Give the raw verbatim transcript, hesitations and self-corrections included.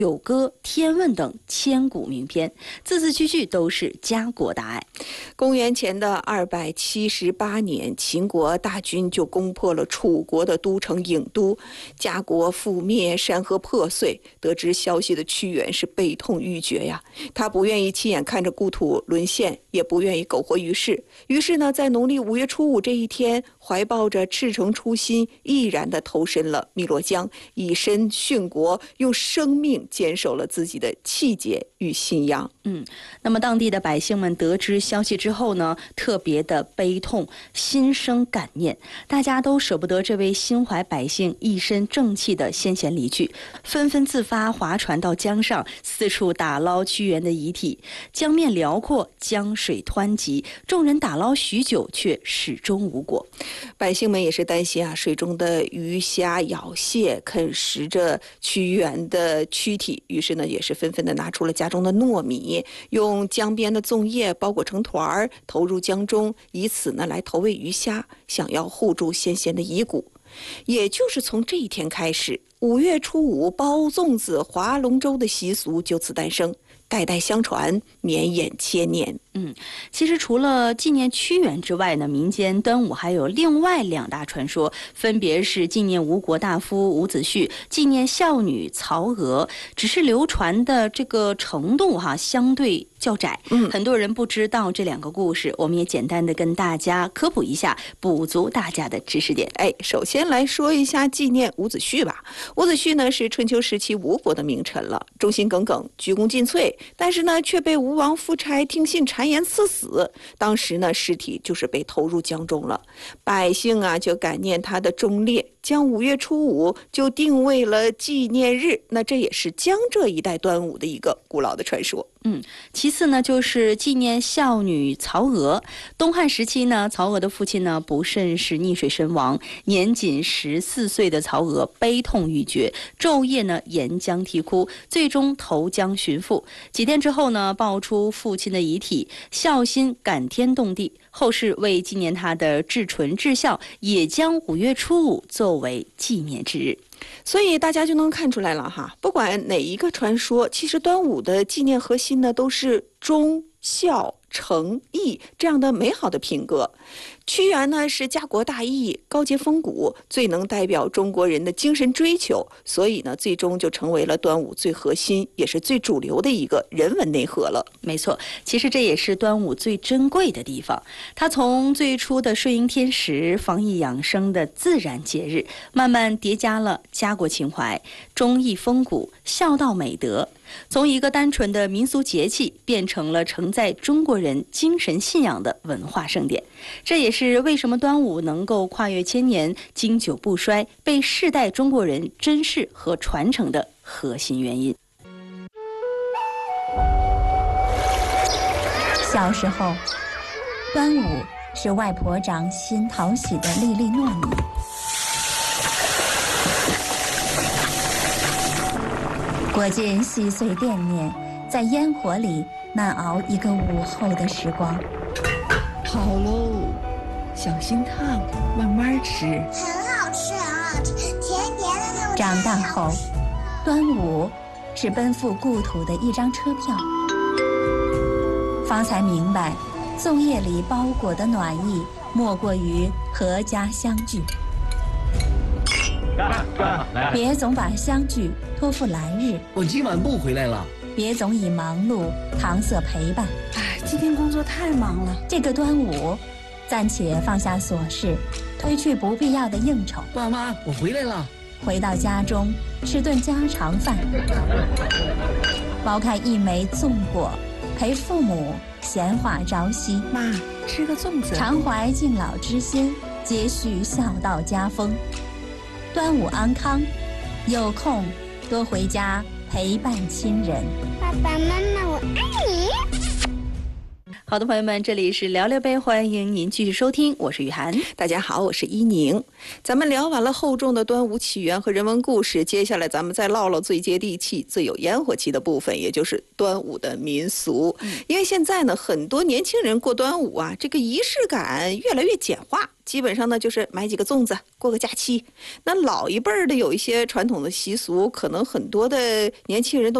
九歌、天问等千古名篇，字字句句都是家国大爱。 公元前的二百七十八年，秦国大军就攻破了楚国的都城郢都，家国覆灭，山河破碎。得知消息的屈原是悲痛欲绝呀，他不愿意亲眼看着故土沦陷，也不愿意苟活于世。于是呢，在农历五月初五这一天，怀抱着赤诚初心，毅然地投身了汨罗江，以身殉国，用生命坚守了自己的气节与信仰。 嗯，那么当地的百姓们得知消息之后呢，特别的悲痛，心生感念，大家都舍不得这位心怀百姓、一身正气的先贤离去，纷纷自发划船到江上，四处打捞屈原的遗体。江面辽阔，江水湍急，众人打捞许久，却始终无果。 百姓们也是担心啊，水中的鱼虾咬蟹啃食着屈原的躯体，于是呢，也是纷纷的拿出了家中的糯米，用江边的粽叶包裹成团儿，投入江中，以此呢来投喂鱼虾，想要护住先贤的遗骨。也就是从这一天开始，五月初五包粽子、划龙舟的习俗就此诞生，代代相传，绵延千年。 嗯，其实除了纪念屈原之外呢，民间端午还有另外两大传说，分别是纪念吴国大夫伍子胥，纪念孝女曹娥。只是流传的这个程度哈，相对较窄，嗯，很多人不知道这两个故事，我们也简单的跟大家科普一下，补足大家的知识点。 哎，首先来说一下纪念伍子胥吧。伍子胥呢是春秋时期吴国的名臣了，忠心耿耿，鞠躬尽瘁，但是呢却被吴王夫差听信谗言赐死。当时呢尸体就是被投入江中了，百姓啊就感念他的忠烈，将五月初五就定为了纪念日。那这也是江浙一带端午的一个古老的传说。 嗯，其次呢，就是纪念孝女曹娥。东汉时期呢，曹娥的父亲呢不慎是溺水身亡，年仅十四岁的曹娥悲痛欲绝，昼夜呢沿江啼哭，最终投江寻父。几天之后呢，抱出父亲的遗体，孝心感天动地。后世为纪念他的至纯至孝，也将五月初五作为纪念之日。 所以大家就能看出来了哈，不管哪一个传说，其实端午的纪念核心呢都是忠孝诚义这样的美好的品格。屈原呢是家国大义、高洁风骨，最能代表中国人的精神追求，所以呢最终就成为了端午最核心也是最主流的一个人文内核了。 没错，其实这也是端午最珍贵的地方，它从最初的顺应天时、防疫养生的自然节日，慢慢叠加了家国情怀、忠义风骨、孝道美德，从一个单纯的民俗节气变成了承载中国人精神信仰的文化盛典。这也是为什么端午能够跨越千年、经久不衰，被世代中国人珍视和传承的核心原因。 小时候，端午是外婆掌心讨喜的粒粒糯米，裹进细碎淀面，在烟火里慢熬一个午后的时光。 好喽，小心烫，慢慢吃。 很好吃，很好吃，甜甜的那种。 长大后，端午是奔赴故土的一张车票，方才明白，粽叶里包裹的暖意，莫过于阖家相聚。别总把相聚托付来日， 我今晚不回来了。 别总以忙碌搪塞陪伴。 哎，今天工作太忙了。 这个端午，暂且放下琐事，推去不必要的应酬。 爸妈，我回来了。 回到家中，吃顿家常饭，剥开一枚粽果，陪父母闲话朝夕。 妈，吃个粽子。 常怀敬老之心，接续孝道家风。端午安康，有空多回家陪伴亲人。 爸爸妈妈，我爱你。 好的，朋友们，这里是聊聊呗，欢迎您继续收听，我是雨涵。 大家好，我是伊宁。咱们聊完了厚重的端午起源和人文故事，接下来咱们再唠唠最接地气、最有烟火气的部分，也就是端午的民俗。嗯、因为现在呢，很多年轻人过端午啊，这个仪式感越来越简化。基本上呢，就是买几个粽子，过个假期。那老一辈儿的有一些传统的习俗，可能很多的年轻人都